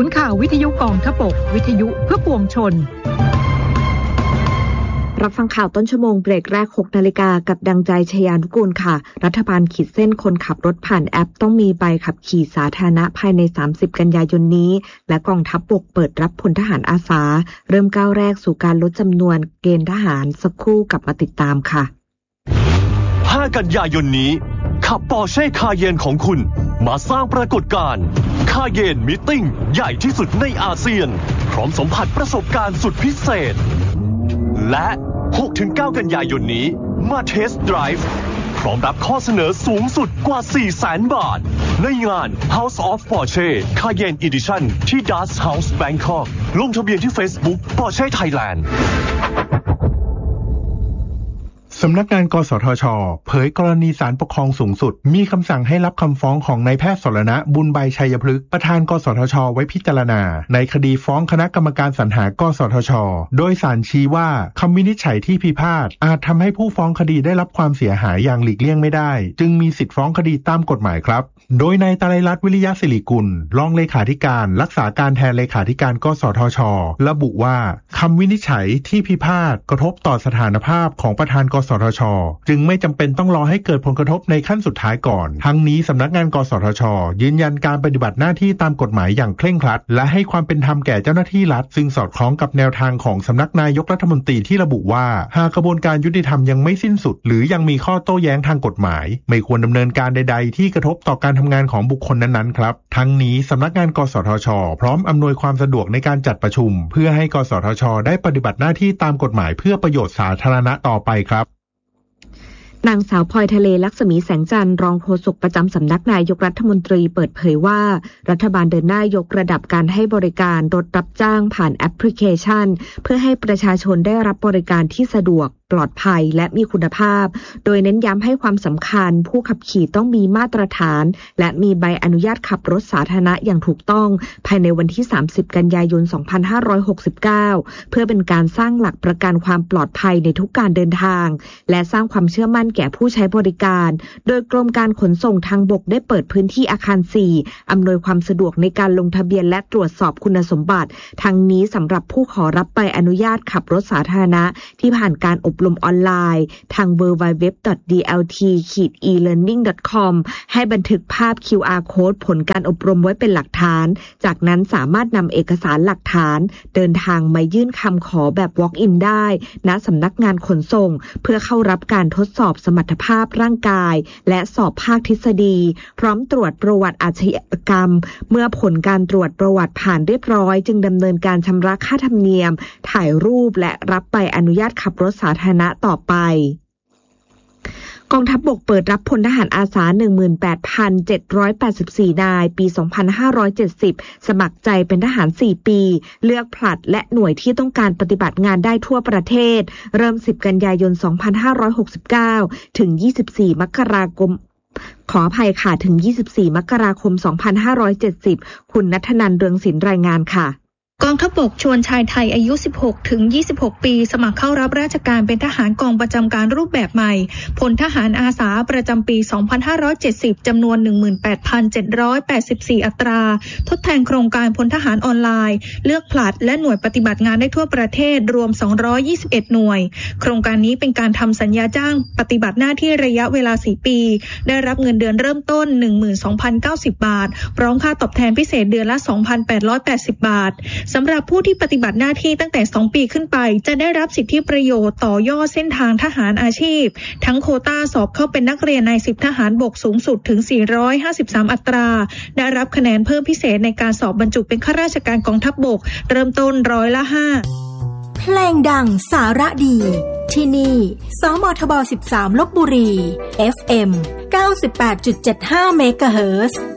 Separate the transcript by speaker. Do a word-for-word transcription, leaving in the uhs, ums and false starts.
Speaker 1: นย์ข่าววิทยุกองทพบกวิทยุเพื่อปวงชน
Speaker 2: รับฟังข่าวต้นชั่วโมงเบรกแรก หกนาฬิกากับดังใจชยานุกูลค่ะรัฐบาลขีดเส้นคนขับรถผ่านแอปต้องมีใบขับขี่สาธารณะภายในสามสิบกันยายนนี้และกองทัพบกเปิดรับพลทหารอาสาเริ่มก้าวแรกสู่การลดจำนวนเกณฑ์ทหารสักครู่กลับมาติดตามค่ะ
Speaker 3: ห้ากันยายนนี้ขับปอร์เช่คาเยนของคุณมาสร้างปรากฏการณ์คาเยนมีตติ้งใหญ่ที่สุดในอาเซียนพร้อมสัมผัสประสบการณ์สุดพิเศษและ หกถึงเก้า กันยายนนี้มาเทสต์ไดรฟ์พร้อมรับข้อเสนอสูงสุดกว่า สี่แสน บาทในงาน House of Porsche Cayenne Edition ที่ Dust House Bangkok ลงทะเบียนที่ Facebook Porsche Thailand
Speaker 4: สำนักงานกสทช.เผยกรณีศาลปกครองสูงสุดมีคำสั่งให้รับคำฟ้องของนายแพทย์สรณะบุญใบชัยพฤกษ์ประธานกสทช.ไว้พิจารณาในคดีฟ้องคณะกรรมการสรรหากสทช.โดยศาลชี้ว่าคำวินิจฉัยที่พิพาทอาจทำให้ผู้ฟ้องคดีได้รับความเสียหายอย่างหลีกเลี่ยงไม่ได้จึงมีสิทธิฟ้องคดีตามกฎหมายครับโดยนายตรัยรัตน์วิริยะศิริกุลรองเลขาธิการรักษาการแทนเลขาธิการกสทช.ระบุว่าคำวินิจฉัยที่พิพาทกระทบต่อสถานภาพของประธานกสทช.จึงไม่จำเป็นต้องรอให้เกิดผลกระทบในขั้นสุดท้ายก่อนทั้งนี้สำนักงานกสทช.ยืนยันการปฏิบัติหน้าที่ตามกฎหมายอย่างเคร่งครัดและให้ความเป็นธรรมแก่เจ้าหน้าที่รัฐซึ่งสอดคล้องกับแนวทางของสำนักนายกรัฐมนตรีที่ระบุว่าหากกระบวนการยุติธรรมยังไม่สิ้นสุดหรือยังมีข้อโต้แย้งทางกฎหมายไม่ควรดำเนินการใดๆที่กระทบต่อการทำงานของบุคคลนั้นๆครับทั้งนี้สำนักงานกสทช.พร้อมอำนวยความสะดวกในการจัดประชุมเพื่อให้กสทช.ได้ปฏิบัติหน้าที่ตามกฎหมายเพื่อประโยชน์สาธารณะต่อไปครับ
Speaker 2: นางสาวพลอยทะเลลักษมีแสงจันทร์รองโฆษกประจำสำนักนายกรัฐมนตรีเปิดเผยว่ารัฐบาลเดินหน้ายกระดับการให้บริการรถรับจ้างผ่านแอปพลิเคชันเพื่อให้ประชาชนได้รับบริการที่สะดวกปลอดภัยและมีคุณภาพโดยเน้นย้ำให้ความสำคัญผู้ขับขี่ต้องมีมาตรฐานและมีใบอนุญาตขับรถสาธารณะอย่างถูกต้องภายในวันที่สามสิบกันยายนสองพันห้าร้อยหกสิบเก้าเพื่อเป็นการสร้างหลักประกันความปลอดภัยในทุกการเดินทางและสร้างความเชื่อมั่นแก่ผู้ใช้บริการโดยกรมการขนส่งทางบกได้เปิดพื้นที่อาคารสี่อำนวยความสะดวกในการลงทะเบียนและตรวจสอบคุณสมบัติทั้งนี้สำหรับผู้ขอรับใบอนุญาตขับรถสาธารณะที่ผ่านการอบรมออนไลน์ทาง ดับเบิลยู ดับเบิลยู ดับเบิลยู ดอท ดี แอล ที อี เลิร์นนิ่ง ดอท คอม ให้บันทึกภาพ คิว อาร์ Code ผลการอบรมไว้เป็นหลักฐานจากนั้นสามารถนำเอกสารหลักฐานเดินทางมายื่นคำขอแบบ Walk-in ได้ณสำนักงานขนส่งเพื่อเข้ารับการทดสอบสมรรถภาพร่างกายและสอบภาคทฤษฎีพร้อมตรวจประวัติอาชญากรรมเมื่อผลการตรวจประวัติผ่านเรียบร้อยจึงดำเนินการชำระค่าธรรมเนียมถ่ายรูปและรับใบอนุญาตขับรถสาธารณะต่อไปกองทัพบกเปิดรับพลทหารอาสา หนึ่งหมื่นแปดพันเจ็ดร้อยแปดสิบสี่ นายปี สองพันห้าร้อยเจ็ดสิบ สมัครใจเป็นทหาร สี่ ปีเลือกผลัดและหน่วยที่ต้องการปฏิบัติงานได้ทั่วประเทศเริ่ม สิบ กันยายน สองพันห้าร้อยหกสิบเก้า ถึง ยี่สิบสี่ มกราคมขออภัยค่ะถึง ยี่สิบสี่ มกราคม สองพันห้าร้อยเจ็ดสิบ คุณณัฐนันท์ เรืองศิลป์รายงานค่ะ
Speaker 5: กองทัพบกชวนชายไทยอายุ สิบหกถึงยี่สิบหก ปีสมัครเข้ารับราชการเป็นทหารกองประจำการรูปแบบใหม่พลทหารอาสาประจำปี สองพันห้าร้อยเจ็ดสิบ จำนวน หนึ่งหมื่นแปดพันเจ็ดร้อยแปดสิบสี่ อัตราทดแทนโครงการพลทหารออนไลน์เลือกผลัดและหน่วยปฏิบัติงานได้ทั่วประเทศรวม สองร้อยยี่สิบเอ็ด หน่วยโครงการนี้เป็นการทำสัญญาจ้างปฏิบัติหน้าที่ระยะเวลา สี่ ปีได้รับเงินเดือนเริ่มต้น หนึ่งหมื่นสองพันเก้าสิบ บาทพร้อมค่าตอบแทนพิเศษเดือนละ สองพันแปดร้อยแปดสิบ บาทสำหรับผู้ที่ปฏิบัติหน้าที่ตั้งแต่สองปีขึ้นไปจะได้รับสิทธิประโยชน์ต่อยอดเส้นทางทหารอาชีพทั้งโควต้าสอบเข้าเป็นนักเรียนนายสิบทหารบกสูงสุดถึงสี่ร้อยห้าสิบสามอัตราได้รับคะแนนเพิ่มพิเศษในการสอบบรรจุเป็นข้าราชการกองทัพบกเริ่มต้นร้อยละห้า
Speaker 6: เพลงดังสาระดีที่นี่สมทบสิบสามลพบุรี เอฟ เอ็ม เก้าสิบแปดจุดเจ็ดห้า เมกะเฮิรตซ์